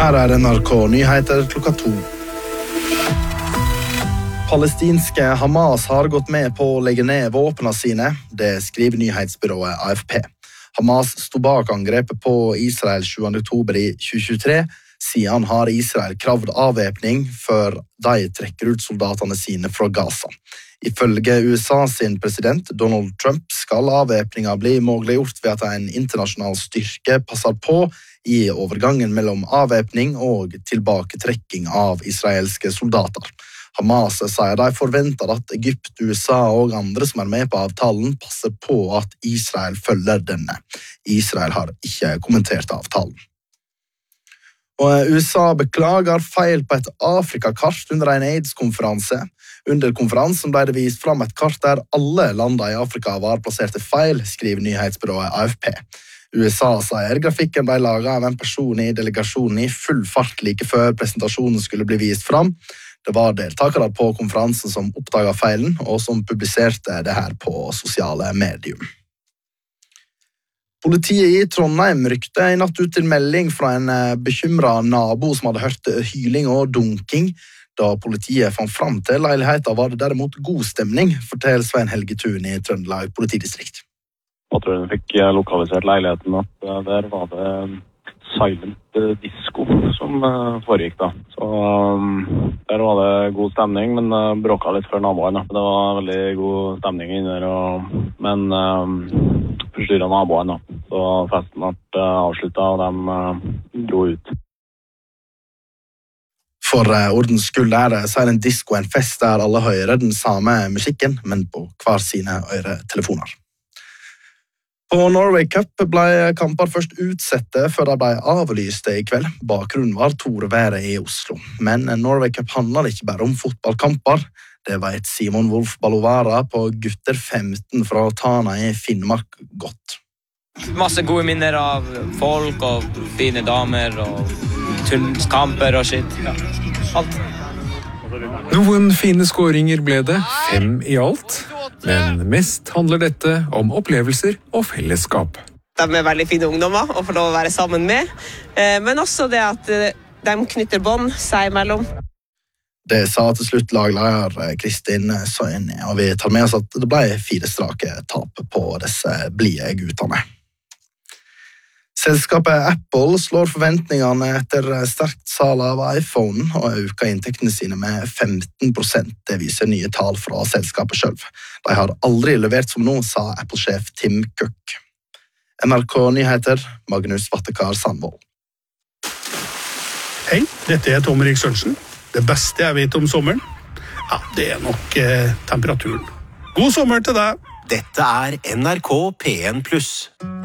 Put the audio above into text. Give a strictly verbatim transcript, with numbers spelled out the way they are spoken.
Her er N R K Nyheter klokka to. Palestinske Hamas har gått med på å legge ned våpnene sine, det skriver nyhetsbyrået A F P. Hamas sto bak angrepet på Israel sjuende oktober i tjue tjuetre. Siden har Israel kravd avvæpning før de trekker ut soldatene sine fra Gaza. Ifølge U S A sin president Donald Trump skal avvæpninga bli muliggjort ved at en internasjonal styrke passer på i overgangen mellom avvæpning og tilbaketrekking av israelske soldater. Hamas sier de forventer at Egypt, U S A og andre som er med på avtalen passer på at Israel følger denne. Israel har ikke kommentert avtalen. Og U S A beklager feil på et Afrikakart under en AIDS-konferanse. Under konferansen ble det vist fram et kart der alle landene i Afrika var plasserte feil, skriver nyhetsbyrået A F P. U S A sier grafikken ble laget av en person i delegasjonen i full fart like før presentasjonen skulle bli vist fram. Det var deltakere på konferansen som oppdaget feilen, og som publiserte det her på sosiale medier. Politiet i Trondheim rykte i natt ut til melding fra en bekymret nabo som hadde hørt hyling og dunking. Da politiet fant fram til leiligheten var det derimot god stemning, forteller Svein Helge Thun i Trøndelag politidistrikt. Patruljen fikk lokalisert leiligheten at der var det silent disco som foregikk da. Så der var det god stemning, men bråket litt før naboene. Det var veldig god stemning inne der, og, men forstyrret naboene da. Så festen ble avsluttet, og de dro ut. For ordens skyld er det silent disco en fest der alle hører den samme musikken, men på hver sine øretelefoner. På Norway Cup ble kamper først utsette før de ble avlyste i kveld. Bakgrunnen var torværet i Oslo. Men Norway Cup handler ikke bare om fotballkamper. Det vet Simon Wolf Balovara på gutter femten fra Tana i Finnmark godt. Masse gode minner av folk og fine damer og kamper og shit. Ja, alt. Noen fine skåringer ble det, fem i alt. Men mest handler dette om opplevelser og fellesskap. De er veldig fine ungdommer å få lov å være sammen med, men også det at de knytter bånd seg imellom. Det sa til slutt lagleder Kristin Søyne, og vi tar med oss at det ble fire strake tap på disse blige guttene. Selskapet Apple slår forventningene etter sterkt salg av iPhone og øker inntektene sine med femten prosent. Det viser nye tall fra selskapet selv. De har aldri levert som nå, sa Apple-sjef Tim Cook. N R K Nyheter, Magnus Vattekar Sandvold. Hei, dette er Tom Erik Sørensen. Det beste jeg vet om sommeren, ja, det er nok eh, temperaturen. God sommer til deg! Dette er N R K P en pluss.